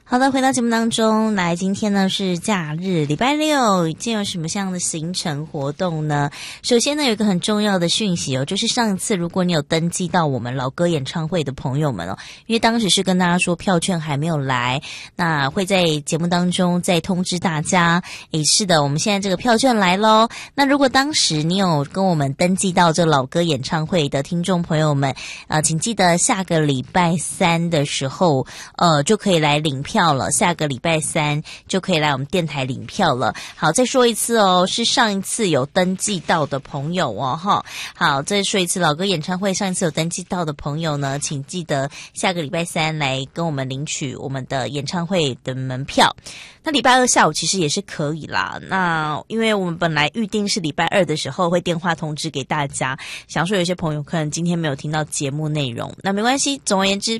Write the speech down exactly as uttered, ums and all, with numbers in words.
好的，回到节目当中来，今天呢是假日，礼拜六，今天有什么样的行程活动呢？首先呢，有一个很重要的讯息哦，就是上一次如果你有登记到我们老歌演唱会的朋友们哦，因为当时是跟大家说票券还没有来，那会在节目当中再通知大家。诶，是的，我们现在这个票券来咯。那如果当时你有跟我们登记到这老歌演唱会的听众朋友们，呃，请记得下个礼拜三的时候，呃，就可以来领票了，下个礼拜三就可以来我们电台领票了。好，再说一次哦，是上一次有登记到的朋友哦，哈。好，再说一次，老歌演唱会上一次有登记到的朋友呢，请记得下个礼拜三来跟我们领取我们的演唱会的门票。那礼拜二下午其实也是可以啦。那因为我们本来预定是礼拜二的时候会电话通知给大家，想说有些朋友可能今天没有听到节目内容，那没关系。总而言之，